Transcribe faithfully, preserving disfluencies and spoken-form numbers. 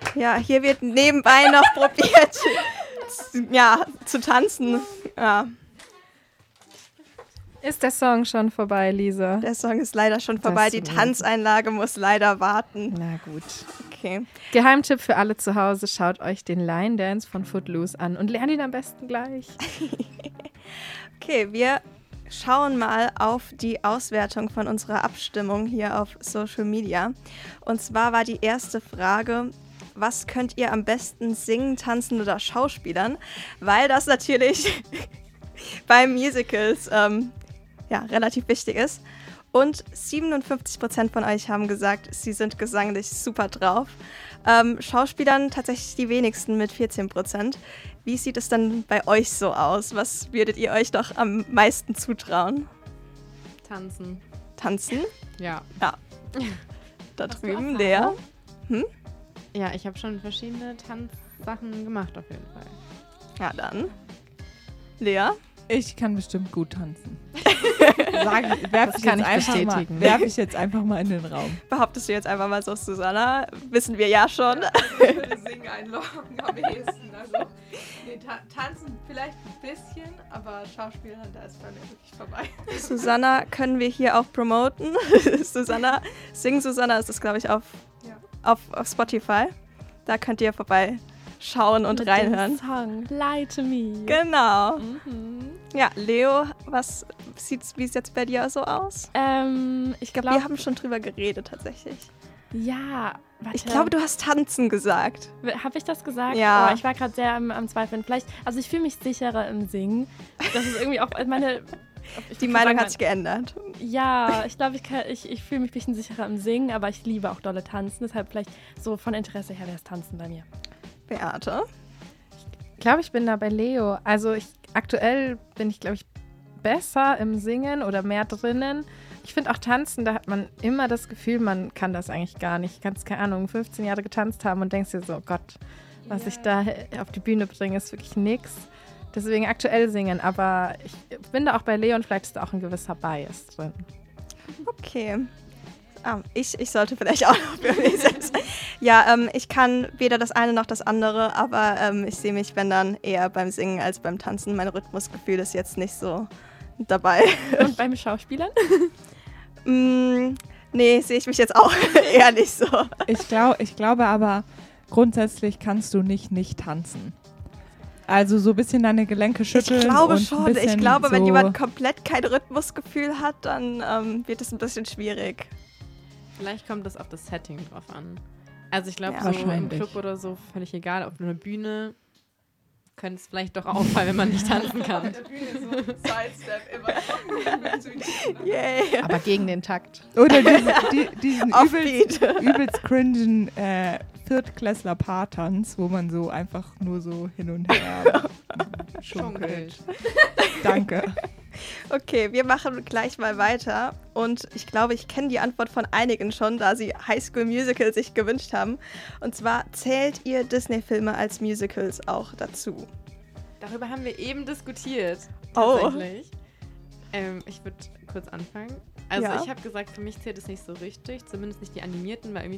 Ja, hier wird nebenbei noch probiert, ja, zu tanzen. Ja. Ist der Song schon vorbei, Lisa? Der Song ist leider schon vorbei. Die Das- Tanzeinlage muss leider warten. Na gut. Okay. Geheimtipp für alle zu Hause, schaut euch den Line Dance von Footloose an und lernt ihn am besten gleich. Okay, wir schauen mal auf die Auswertung von unserer Abstimmung hier auf Social Media. Und zwar war die erste Frage, was könnt ihr am besten singen, tanzen oder schauspielern? Weil das natürlich bei Musicals ähm, ja, relativ wichtig ist. Und siebenundfünfzig Prozent von euch haben gesagt, sie sind gesanglich super drauf. Ähm, Schauspielern tatsächlich die wenigsten mit vierzehn Prozent. Wie sieht es dann bei euch so aus? Was würdet ihr euch doch am meisten zutrauen? Tanzen. Tanzen? Ja. Ja. Da Hast du drüben, Erfahrung? Lea. Hm? Ja, ich habe schon verschiedene Tanzsachen gemacht auf jeden Fall. Ja, dann. Lea? Ich kann bestimmt gut tanzen. Sag, werf Das ich kann jetzt ich einfach mal, bestätigen. werf ich jetzt einfach mal in den Raum. Behauptest du jetzt einfach mal so, Susanna? Wissen wir ja schon. Ich würde Singen einloggen am ehesten. Also, nee, ta- tanzen vielleicht ein bisschen, aber Schauspielern, da ist bei mir wirklich vorbei. Susanna können wir hier auch promoten. Susanna, Sing Susanna ist es, glaube ich, auf, Ja. auf, auf Spotify. Da könnt ihr vorbeischauen und Mit reinhören. dem Song Lie to Me. Genau. Mhm. Ja, Leo, was sieht's, wie es jetzt bei dir so aus? Ähm, ich Ich glaube, glaube, wir haben schon drüber geredet tatsächlich. ja. Warte. Ich glaube, du hast tanzen gesagt. Habe ich das gesagt? Ja. Oh, ich war gerade sehr am, am Zweifeln. Vielleicht, also ich fühle mich sicherer im Singen. Das ist irgendwie auch meine... ich Die würd Meinung sagen, hat sich geändert. Ja, ich glaube, ich, kann- ich, ich fühle mich ein bisschen sicherer im Singen, aber ich liebe auch dolle Tanzen. Deshalb vielleicht so von Interesse her wäre es Tanzen bei mir. Beate? Ich glaube, ich bin da bei Leo. Also ich, aktuell bin ich, glaube ich, besser im Singen oder mehr drinnen. Ich finde auch Tanzen, da hat man immer das Gefühl, man kann das eigentlich gar nicht. Kannst, keine Ahnung, fünfzehn Jahre getanzt haben und denkst dir so, Gott, was ich da auf die Bühne bringe, ist wirklich nix. Deswegen aktuell singen, aber ich bin da auch bei Leo und vielleicht ist da auch ein gewisser Bias drin. Okay. Ah, ich, ich sollte vielleicht auch noch für mich selbst. Ja, ähm, ich kann weder das eine noch das andere, aber ähm, ich sehe mich, wenn dann, eher beim Singen als beim Tanzen. Mein Rhythmusgefühl ist jetzt nicht so dabei. Und beim Schauspielern? mm, nee, sehe ich mich jetzt auch eher nicht so. Ich, glaub, ich glaube aber, grundsätzlich kannst du nicht nicht tanzen. Also so ein bisschen deine Gelenke schütteln. Ich glaube und schon. ein Ich bisschen glaube, wenn so jemand komplett kein Rhythmusgefühl hat, dann ähm, wird es ein bisschen schwierig. Vielleicht kommt das auf das Setting drauf an. Also ich glaube, Ja. so im Wahrscheinlich. Club oder so, völlig egal, auf einer Bühne könnte es vielleicht doch auffallen, wenn man nicht tanzen kann. Auf der Bühne so Sidestep immer. Yay. Aber gegen den Takt. Oder diesen, die, diesen übelst, Offbeat. übelst cringen äh, Viertklässler Paartanz, wo man so einfach nur so hin und her schunkelt. Danke. Okay, wir machen gleich mal weiter. Und ich glaube, ich kenne die Antwort von einigen schon, da sie High School Musical sich gewünscht haben. Und zwar, zählt ihr Disney-Filme als Musicals auch dazu? Darüber haben wir eben diskutiert, Oh. tatsächlich. Ähm, ich würde kurz anfangen. Also Ja. ich habe gesagt, für mich zählt es nicht so richtig, zumindest nicht die animierten, weil irgendwie